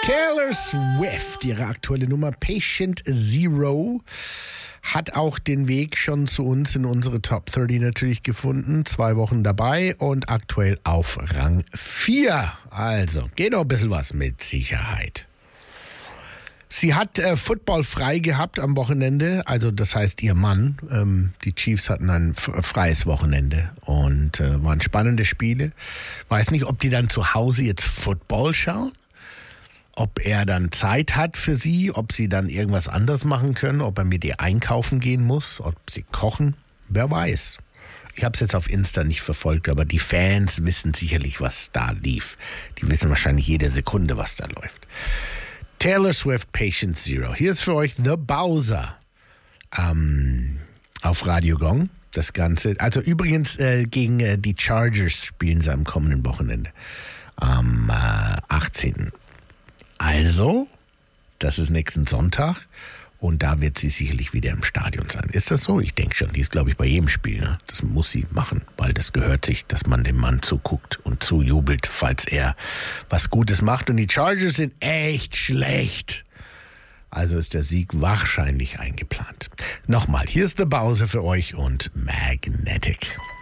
Taylor Swift, ihre aktuelle Nummer Patient Zero, hat auch den Weg schon zu uns in unsere Top 30 natürlich gefunden. 2 Wochen dabei und aktuell auf Rang 4. Also, geht noch ein bisschen was mit Sicherheit. Sie hat Football frei gehabt am Wochenende, also das heißt ihr Mann. Die Chiefs hatten ein freies Wochenende und waren spannende Spiele. Weiß nicht, ob die dann zu Hause jetzt Football schauen, ob er dann Zeit hat für sie, ob sie dann irgendwas anderes machen können, ob er mit ihr einkaufen gehen muss, ob sie kochen, wer weiß. Ich habe es jetzt auf Insta nicht verfolgt, aber die Fans wissen sicherlich, was da lief. Die wissen wahrscheinlich jede Sekunde, was da läuft. Taylor Swift, Patient Zero. Hier ist für euch The Bowser auf Radio Gong. Das Ganze, also übrigens gegen die Chargers spielen sie am kommenden Wochenende, am 18. Also, das ist nächsten Sonntag und da wird sie sicherlich wieder im Stadion sein. Ist das so? Ich denke schon. Die ist, glaube ich, bei jedem Spiel. Ne? Das muss sie machen, weil das gehört sich, dass man dem Mann zuguckt und zujubelt, falls er was Gutes macht. Und die Chargers sind echt schlecht. Also ist der Sieg wahrscheinlich eingeplant. Nochmal, hier ist der Bowser für euch und Magnetic.